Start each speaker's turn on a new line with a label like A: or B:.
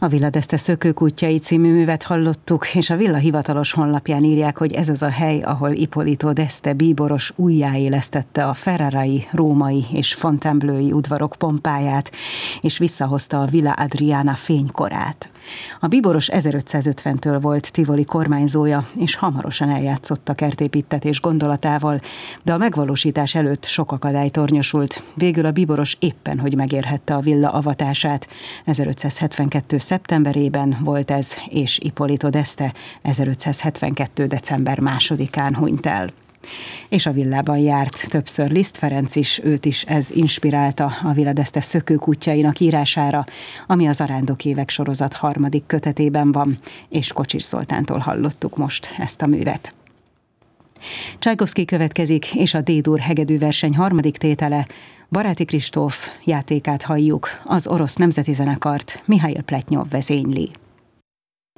A: A Villa d'Este szökőkutyái című művet hallottuk, és a villa hivatalos honlapján írják, hogy ez az a hely, ahol Ippolito d'Este bíboros újjáélesztette a ferrarai, római és Fontainebleau-i udvarok pompáját, és visszahozta a Villa Adriana fénykorát. A bíboros 1550-től volt Tivoli kormányzója, és hamarosan eljátszott a kertépíttetés gondolatával, de a megvalósítás előtt sok akadály tornyosult. Végül a bíboros éppen, hogy megérhette a villa avatását. 1572. szeptemberében volt ez, és Ippolito d'Este 1572. december 2-án hunyt el. És a villában járt többször Liszt Ferenc is, őt is ez inspirálta a Villa d'Este szökőkutyáinak írására, ami az Arándok évek sorozat 3. kötetében van, és Kocsis Zoltántól hallottuk most ezt a művet. Csajkovszky következik, és a D-dur hegedűverseny 3. tétele, Baráti Kristóf játékát halljuk, az orosz nemzeti zenekart Mihail Pletnyov vezényli.